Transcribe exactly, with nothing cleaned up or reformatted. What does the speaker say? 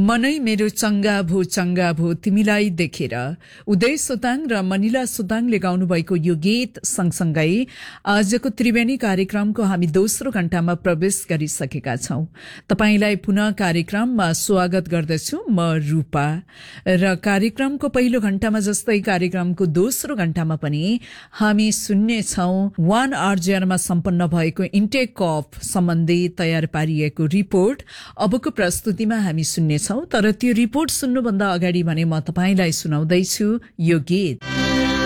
मनै मेरो चंगा भो चंगा भो तिमीलाई देखेर उदय सोताङ र मनिला सोताङले गाउनु भएको यो गीत सँगसँगै आजको त्रिवेणी कार्यक्रमको हामी दोस्रो घण्टामा प्रवेश गरिसकेका छौं। तपाईलाई पुनः कार्यक्रममा स्वागत गर्दछु म रूपा र कार्यक्रमको पहिलो घण्टामा जस्तै कार्यक्रमको दोस्रो घण्टामा पनि हामी सुन्ने छौं वान आरजेआरमा सम्पन्न भएको इन्टेक अफ सम्बन्धी तयार पारिएको रिपोर्ट। अबको प्रस्तुतिमा हामी सुन्ने छौं, तर त्यो रिपोर्ट सुन्नुभन्दा अगाडि भने म तपाईलाई सुनाउँदैछु यो गीत।